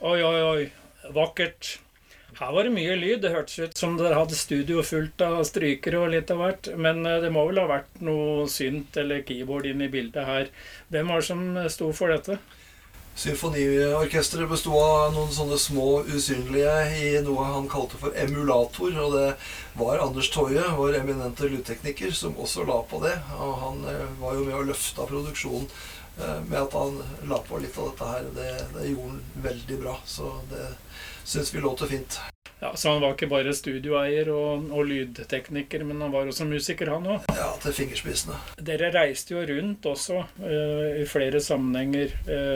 Oi, oi, oi. Vakkert. Her var det mye lyd. Det hørtes ut som dere hadde studio fullt av strykere og litt av hvert. Men det må vel ha vært noe synt eller keyboard inn i bildet her. Hvem var det som sto for dette? Symfoniorkestret bestod av noen sånne små usynlige i noe han kalte for emulator, og det var Anders Toje, vår eminente lydtekniker, som også la på det. Og han var jo med å løfte produksjonen med at han la på litt av dette her. Det gjorde han veldig bra, så det synes vi låter fint. Ja, så han var ikke bare studioeier og lydtekniker, men han var også musiker, han også? Ja, til fingerspissene. Dere reiste jo rundt også i flere sammenhenger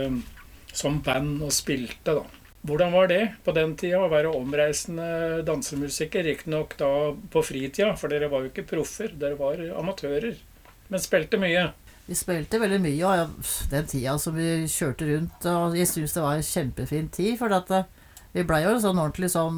som band og spilte, da. Hvordan var det på den tida å være omreisende dansemusiker? Riktignok da på fritida, for dere var jo ikke proffer, dere var amatører, men spilte mye. Vi spilte veldig mye, og den tida som vi kjørte rundt, og jeg synes det var en kjempefin tid, for at vi ble jo sånn ordentlig sånn,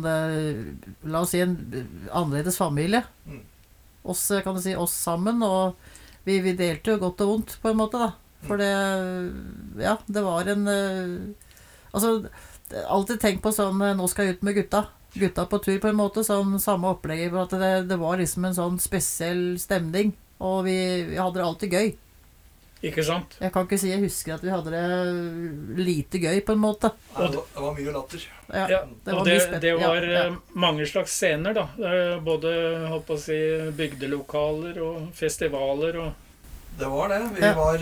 la oss si en annerledes familie. Oss, kan du si, oss sammen, og vi delte jo godt og vondt på en måte da. For det, ja, det var en, altså, alltid tenkt på sånn, nå skal jeg ut med gutta på tur på en måte, sånn samme opplegg, for at det var liksom en sånn spesiell stemning, og vi hadde det alltid gøy. Ikke sant? Jeg kan ikke si jeg husker at vi hadde det lite gøy på en måte. Ja, det var mye latter. Ja, det var mange slags scener da. Både, holdt på å si, bygdelokaler og festivaler og... Det var det. Vi var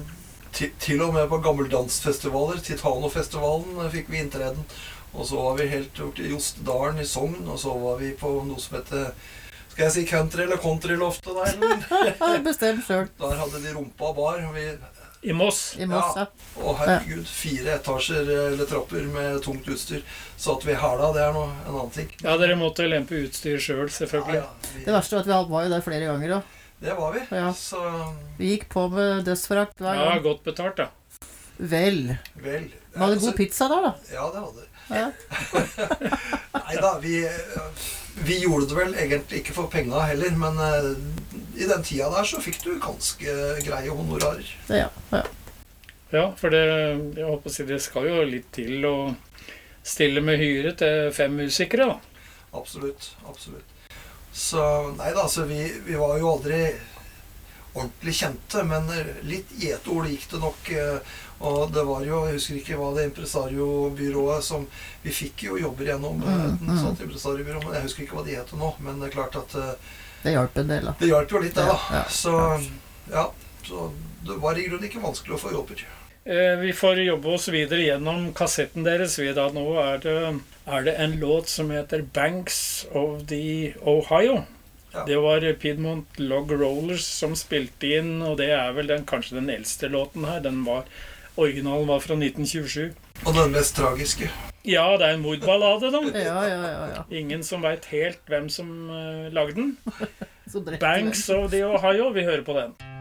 til og med på gammeldansfestivaler. Titanofestivalen fikk vi inntreden. Og så var vi helt gjort i Jostedalen i Sogn, og så var vi på noe som heter... Skal jeg si country eller countryloftet der? Bestem selv. Der hadde de rumpa bar. I Moss? I Moss, ja. Og herregud, 4 etasjer eller trapper med tungt utstyr. Så at vi hæla, det er en annen ting. Ja, dere måtte lempe utstyr selv, selvfølgelig. Ja, det verste var at vi var jo der flere ganger også. Det var vi. Ja. Så... Vi gikk på med dødsforakt hver gang. Ja, godt betalt da. Vel. Vi hadde god pizza der da. Ja, det hadde. Ja. Neida, vi gjorde det vel egentlig ikke for penga heller, men i den tida der så fikk du ganske greie honorarer. Ja. Ja, for det, jeg håper å si, det skal jo litt til å stille med hyre til 5 musikere da. Absolutt. Så, neida, altså vi var jo aldri ordentlig kjente, men litt gjetord gikk det nok, og det var jo, jeg husker ikke hva det impresariobyrået som, vi fikk jo jobber gjennom et sånt impresariobyrå, men jeg husker ikke hva de heter nå, men det er klart at det hjalp en del da. Det hjalp jo litt det da, ja. Så det var i grunnen ikke vanskelig å få jobber. Vi får jobbe oss videre gjennom kassetten deres. Nå er det en låt som heter Banks of the Ohio. Ja. Det var Piedmont Log Rollers som spilte inn, og det er vel kanskje den eldste låten her. Originalen var fra 1927. Og den mest tragiske. Ja, det er en mordballade da. Ja. Ingen som vet helt hvem som lagde den. Banks of the Ohio, vi hører på den.